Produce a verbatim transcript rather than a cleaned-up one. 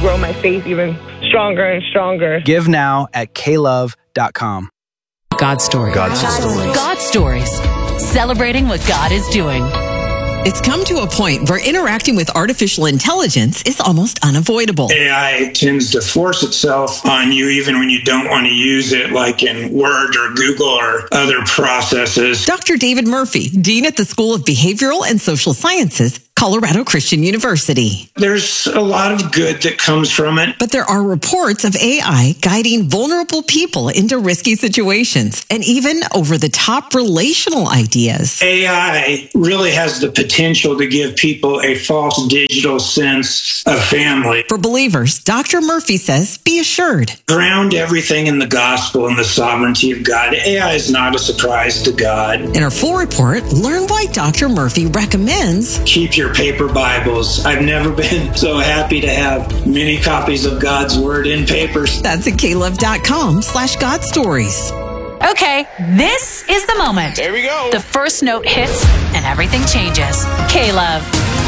grow my faith even stronger and stronger. Give now at k love dot com. God Stories. God Stories. God Stories. Celebrating what God is doing. It's come to a point where interacting with artificial intelligence is almost unavoidable. A I tends to force itself on you even when you don't want to use it, like in Word or Google or other processes. Doctor David Murphy, Dean at the School of Behavioral and Social Sciences, Colorado Christian University. There's a lot of good that comes from it. But there are reports of A I guiding vulnerable people into risky situations and even over-the-top relational ideas. A I really has the potential to give people a false digital sense of family. For believers, Doctor Murphy says, be assured. Ground everything in the gospel and the sovereignty of God. A I is not a surprise to God. In our full report, learn why Doctor Murphy recommends keep your paper Bibles. I've never been so happy to have many copies of God's Word in papers. That's at k love dot com slash God Stories. Okay, this is the moment. There we go. The first note hits and everything changes. K-Love.